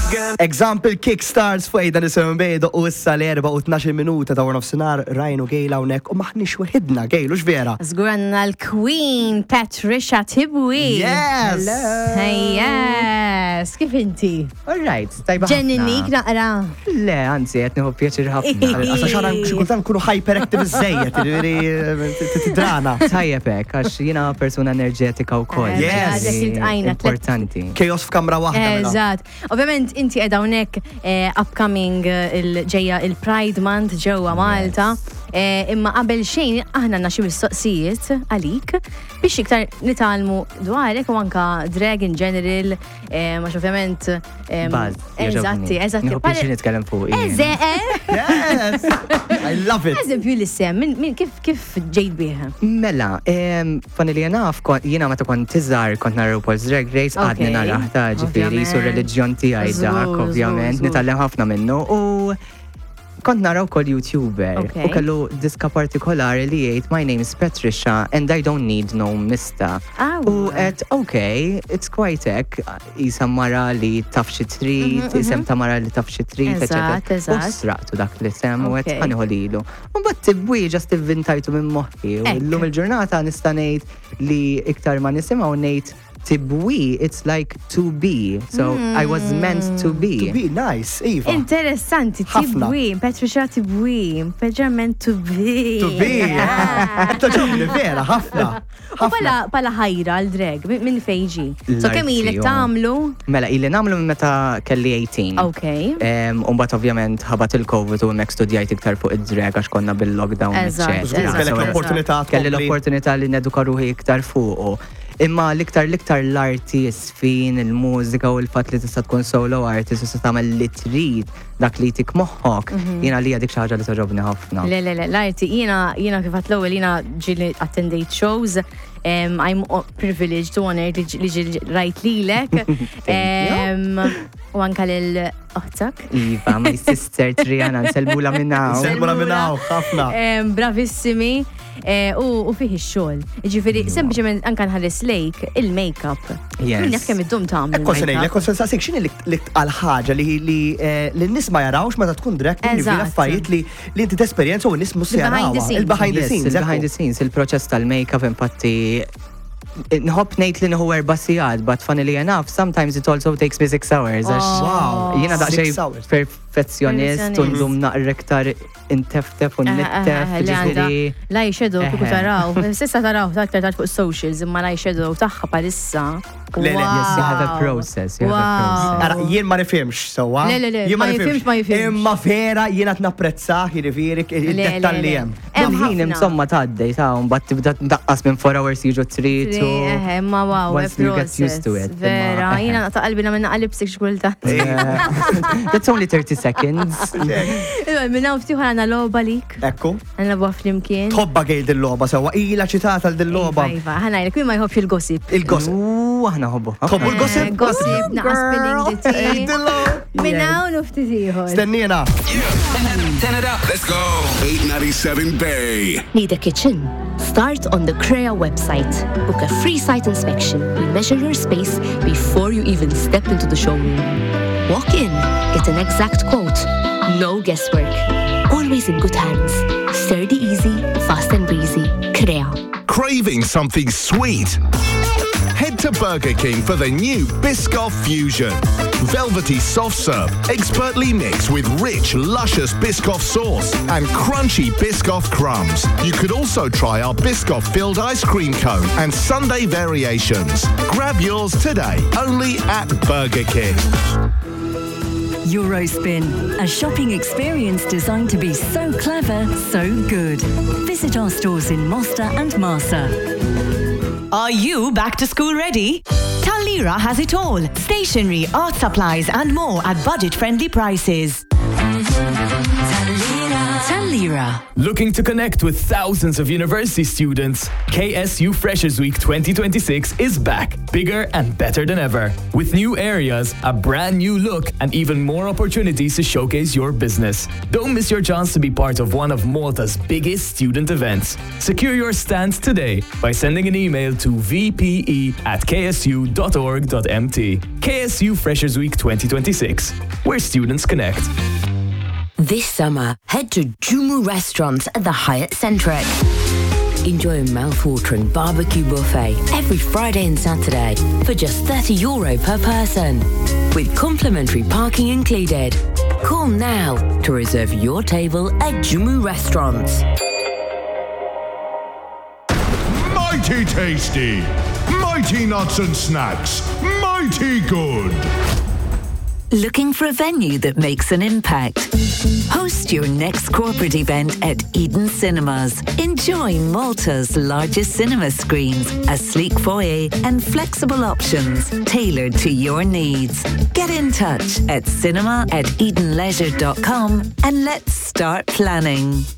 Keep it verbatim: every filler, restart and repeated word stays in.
Example Kickstars fejda nisim bejdu u issa l-erba u tnax minuta ta' warnof sinar rajnu gejla unek u maħnix wahidna gejlu xvera. Zguranna l-Queen Patricia Tibwi. Yes! Hey, yes! Kif inti? All right, tajba ħafna. Ġenninik naqra. Le, anzi, qed nieħu pjaċir ħafna. Għasa xara xikultan kunu hyperactive iż-żejjed, tidrana. Tajjeb hekk, għax jiena persuna enerġetika wkoll. Yes. Importanti. Chaos f'kamra waħda. Eżatt. Ovvjament inti qiegħda hawnhekk upcoming il-ġejja il-Pride Month ġewwa Malta. Imma qabel xejn aħna għandna xi mistoqsijiet għalik biex iktar nitalmu dwarek u anka drag in general, ma ovvjament. Buzz. Eżatti, eżatti. Nieħu pjaċir nitkellem fuq. Yes! I love it. Eżempju l-issem, kif kif ġejt bieħ? Mela, fanni li naf, jiena meta kont tiżgħar kont nara RuPaul's Drag Race għadni nara ħta ġifieri sur reliġjon tiegħi dak, ovvjament, nitgħallem ħafna minnu u kont nara wkoll YouTuber u kellu diska partikolari li jgħid My name is Patricia and I don't need no mista. U qed okay, it's quite hekk, isa mara li taf xi trid, isem ta' mara li taf xi trid, eċetera. U sraqtu dak l-isem u qed ħaniħolilu. U mbagħad tibwi ġast ivvintajtu minn moħħi u llum il-ġurnata nista' ngħid li iktar ma nisimgħu ngħid Tibwi, it's like to be. So mm. I was meant to be. To be, nice, Eva. Interessanti, Tibwi, Patricia Tibwi, Patricia meant to be. To be, yeah. Taġobni vera, ħafna. U pala, pala ħajra l-drag, minn fejġi. So kemm ilek tagħmlu? Mela, ili nagħmlu meta kelli eighteen. Okay. Umbat ovvjament ħabat il-COVID u mek studjajt iktar fuq id-drag għax konna bil-lockdown. Kelli l-opportunità. Kelli l-opportunità li neduka ruħi iktar fuq. Imma l-iktar l-iktar l-arti, s-sfin, il-mużika u l-fat li tista' tkun solo artist u tista' tagħmel li trid dak li tik moħħok, jiena li dik xi ħaġa li toġobni ħafna. Le le le, l-arti jiena jiena kif l-ewwel jiena ġieli attendejt shows. Um, I'm privileged to honor li ġi rajt lilek. U anka l-oħtak. Iva, my sister Triana, nselbula minnaw. Nselbula minnaw, ħafna. Bravissimi. U fih ix-xogħol. Ġifieri sempliċement anke nħares lejk il-makeup. Min jaf kemm id-dum tagħmel. Ekku se ngħidlek, se nsaqsik x'inhi li tqal ħaġa li li n-nies ma jarawx meta tkun drag tkun affarijiet li li inti tesperjenza u n-nies mhux se jarawha. Il-behind the scenes. Il-behind the scenes, il-proċess tal-makeup infatti nħobb ngħid li nieħu erba' sigħat, but funnily enough, sometimes it also takes me six hours. Wow. Jiena daqsxejn perfezzjonist u ndum naqra iktar inteftef u nittef, ġifieri. Laj shadow kieku taraw, s'issa taraw aktar tard fuq socials, imma laj shadow tagħha palissa. Le, le, yes, you have a process, you have a process. Ara, jien ma nifhimx, sewwa. Le, le, le, ma nifhimx, ma nifhimx. Imma vera jiena qed napprezzah, jiġifieri id-dettalji hemm. Ħin insomma tgħaddej ta' mbagħad tibda tnaqqas minn four hours jiġu trid. Eħe, ma wow, once you get used to it. Vera, jiena naqta' qalbi nagħmel naqalibsek x'kultant. That's only thirty seconds. Minna ftiħu għandna logħba lik. Ekku. Għandna buha flimkien. Tħobba gejl din-logħba sewwa, ilha ċitata l din-logħba. Iva, ħanajlek min ma jħobbx il-gossip. Il-gossip. Aħna ħobbu. Tħobbu l-gossip? Gossip, naqas spilling the tea. Minna u nuftit ieħor. Stennina. Turn it up. Let's go. eight ninety-seven Bay. Need a kitchen? Start on the Crea website. Book a free site inspection. We measure your space before you even step into the showroom. Walk in, get an exact quote. No guesswork. Always in good hands. Sturdy easy, fast and breezy. Crea. Craving something sweet? Head to Burger King for the new Biscoff Fusion. Velvety soft serve, expertly mixed with rich, luscious Biscoff sauce and crunchy Biscoff crumbs. You could also try our Biscoff filled ice cream cone and sundae variations. Grab yours today, only at Burger King. Eurospin, a shopping experience designed to be so clever, so good. Visit our stores in Mostar and Marsa. Are you back to school ready? Talira has it all. Stationery, art supplies and more at budget-friendly prices. Talira. Talira. Looking to connect with thousands of university students? K S U Freshers Week twenty twenty-six is back, bigger and better than ever. With new areas, a brand new look, and even more opportunities to showcase your business. Don't miss your chance to be part of one of Malta's biggest student events. Secure your stand today by sending an email to v p e at k s u dot org dot m t. K S U Freshers Week twenty twenty-six, where students connect. This summer, head to Jumu Restaurants at the Hyatt Centric. Enjoy a mouth-watering barbecue buffet every Friday and Saturday for just thirty euro per person, with complimentary parking included. Call now to reserve your table at Jumu Restaurants. Mighty tasty, mighty nuts and snacks, mighty good. Looking for a venue that makes an impact? Host your next corporate event at Eden Cinemas. Enjoy Malta's largest cinema screens, a sleek foyer, and flexible options tailored to your needs. Get in touch at cinema at eden leisure dot com and let's start planning.